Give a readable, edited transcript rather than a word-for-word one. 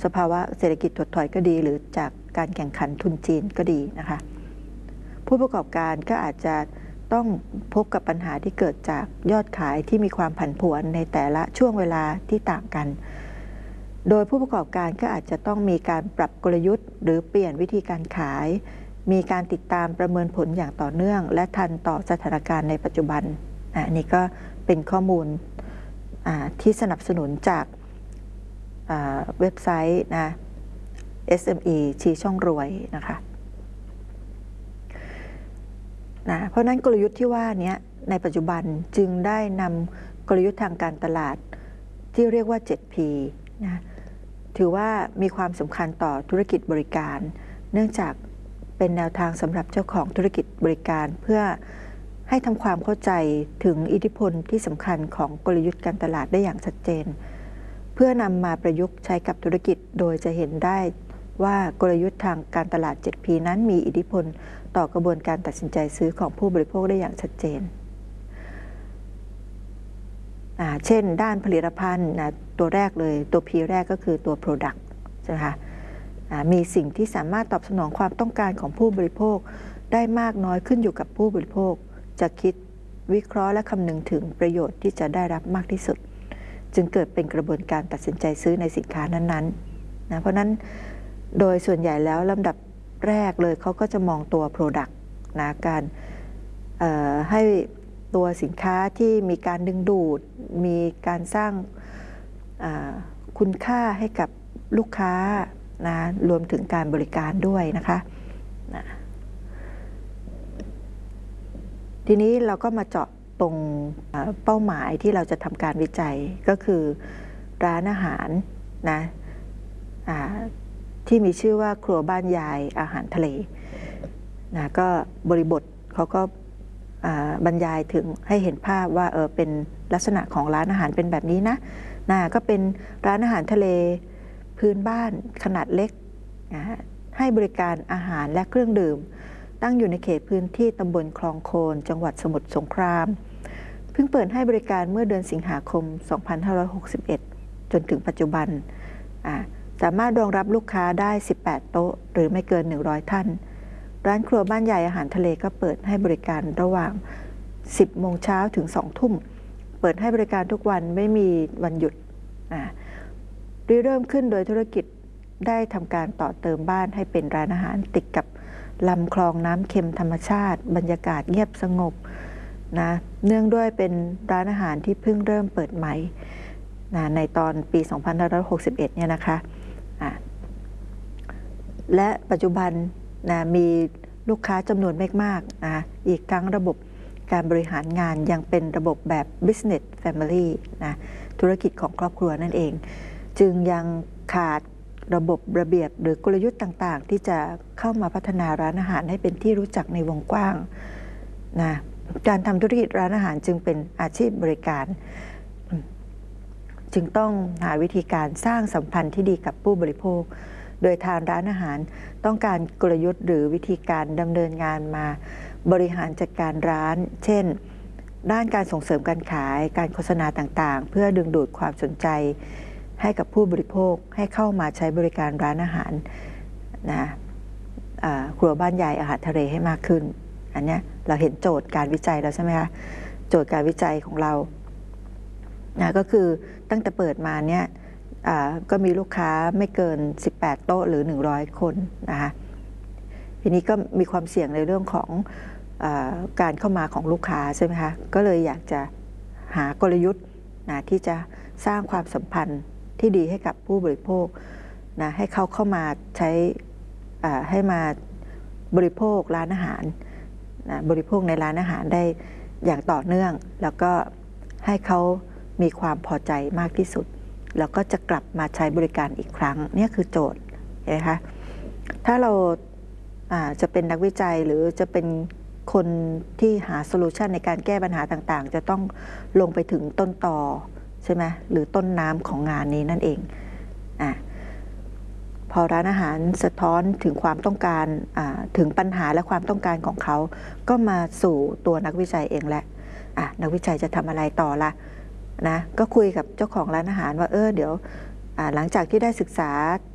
สภาวะเศรษฐกิจถดถอยก็ดีหรือจากการแข่งขันทุนจีนก็ดีนะคะผู้ประกอบการก็อาจจะต้องพบกับปัญหาที่เกิดจากยอดขายที่มีความผันผวนในแต่ละช่วงเวลาที่ต่างกันโดยผู้ประกอบการก็อาจจะต้องมีการปรับกลยุทธ์หรือเปลี่ยนวิธีการขายมีการติดตามประเมินผลอย่างต่อเนื่องและทันต่อสถานการณ์ในปัจจุบันอันนี้ก็เป็นข้อมูลที่สนับสนุนจากเว็บไซต์นะ SME ชี้ช่องรวยนะคะเพราะนั้นกลยุทธ์ที่ว่านี้ในปัจจุบันจึงได้นำกลยุทธ์ทางการตลาดที่เรียกว่า 7P นะถือว่ามีความสำคัญต่อธุรกิจบริการเนื่องจากเป็นแนวทางสำหรับเจ้าของธุรกิจบริการเพื่อให้ทำความเข้าใจถึงอิทธิพลที่สำคัญของกลยุทธ์การตลาดได้อย่างชัดเจนเพื่อนำมาประยุกต์ใช้กับธุรกิจโดยจะเห็นได้ว่ากลยุทธ์ทางการตลาด 7P นั้นมีอิทธิพลต่อกระบวนการตัดสินใจซื้อของผู้บริโภคได้อย่างชัดเจนเช่นด้านผลิตภัณฑ์ตัวแรกเลยตัว P แรกก็คือตัว Product ใช่ไหมคะมีสิ่งที่สามารถตอบสนองความต้องการของผู้บริโภคได้มากน้อยขึ้นอยู่กับผู้บริโภคจะคิดวิเคราะห์และคำนึงถึงประโยชน์ที่จะได้รับมากที่สุดจึงเกิดเป็นกระบวนการตัดสินใจซื้อในสินค้านั้นๆนะเพราะนั้นโดยส่วนใหญ่แล้วลำดับแรกเลยเขาก็จะมองตัว Product นะการให้ตัวสินค้าที่มีการดึงดูดมีการสร้างคุณค่าให้กับลูกค้านะรวมถึงการบริการด้วยนะคะนะทีนี้เราก็มาเจาะตรงเป้าหมายที่เราจะทำการวิจัยก็คือร้านอาหารนะที่มีชื่อว่าครัวบ้านยายอาหารทะเลนะก็บริบทเขาก็บรรยายถึงให้เห็นภาพว่าเป็นลักษณะของร้านอาหารเป็นแบบนี้นะก็เป็นร้านอาหารทะเลพื้นบ้านขนาดเล็กให้บริการอาหารและเครื่องดื่มตั้งอยู่ในเขตพื้นที่ตำบลคลองโคนจังหวัดสมุทรสงครามเพิ่งเปิดให้บริการเมื่อเดือนสิงหาคม 2561 จนถึงปัจจุบันสามารถรองรับลูกค้าได้ 18 โต๊ะหรือไม่เกิน 100 ท่านร้านครัวบ้านใหญ่อาหารทะเลก็เปิดให้บริการระหว่าง 10 โมงเช้าถึง 2 ทุ่มเปิดให้บริการทุกวันไม่มีวันหยุดเริ่มขึ้นโดยธุรกิจได้ทำการต่อเติมบ้านให้เป็นร้านอาหารติดกับลำคลองน้ำเค็มธรรมชาติบรรยากาศเงียบสงบนะเนื่องด้วยเป็นร้านอาหารที่เพิ่งเริ่มเปิดใหม่ในตอนปี 2561 เนี่ยนะคะและปัจจุบันมีลูกค้าจำนวนไม่มากอีกทั้งระบบการบริหารงานยังเป็นระบบแบบ business family ธุรกิจของครอบครัวนั่นเองจึงยังขาดระบบระเบียบหรือกลยุทธ์ต่างๆที่จะเข้ามาพัฒนาร้านอาหารให้เป็นที่รู้จักในวงกว้างการทำธุรกิจร้านอาหารจึงเป็นอาชีพบริการจึงต้องหาวิธีการสร้างสัมพันธ์ที่ดีกับผู้บริโภคโดยทางร้านอาหารต้องการกลยุทธ์หรือวิธีการดำเนินงานมาบริหารจัดการร้านเช่นด้านการส่งเสริมการขายการโฆษณาต่างๆเพื่อดึงดูดความสนใจให้กับผู้บริโภคให้เข้ามาใช้บริการร้านอาหารครัวบ้านยายอาหารทะเลให้มากขึ้นอันนี้เราเห็นโจทย์การวิจัยแล้วใช่ไหมคะโจทย์การวิจัยของเราก็คือตั้งแต่เปิดมาเนี่ยก็มีลูกค้าไม่เกิน 18 โต๊ะหรือ 100 คนนะคะทีนี้ก็มีความเสี่ยงในเรื่องของการเข้ามาของลูกค้าใช่ไหมคะก็เลยอยากจะหากลยุทธ์ที่จะสร้างความสัมพันธ์ที่ดีให้กับผู้บริโภคให้เขาเข้ามาใช้ให้มาบริโภคร้านอาหารบริโภคในร้านอาหารได้อย่างต่อเนื่องแล้วก็ให้เขามีความพอใจมากที่สุดแล้วก็จะกลับมาใช้บริการอีกครั้งนี่คือโจทย์นะคะถ้าเราจะเป็นนักวิจัยหรือจะเป็นคนที่หาโซลูชันในการแก้ปัญหาต่างๆจะต้องลงไปถึงต้นตอใช่ไหมหรือต้นน้ำของงานนี้นั่นเองพอร้านอาหารสะท้อนถึงความต้องการถึงปัญหาและความต้องการของเขาก็มาสู่ตัวนักวิจัยเองแหละนักวิจัยจะทำอะไรต่อละก็คุยกับเจ้าของร้านอาหารว่าเดี๋ยวหลังจากที่ได้ศึกษา